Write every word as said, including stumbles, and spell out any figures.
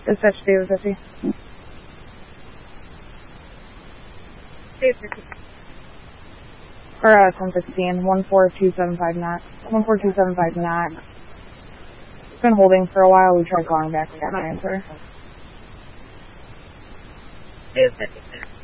Dispatch David fifty. David fifty. Or, uh, ten sixteen, one four two seven five knock. one four two seven five knock. It's been holding for a while. We tried calling back. We got no answer. David fifty.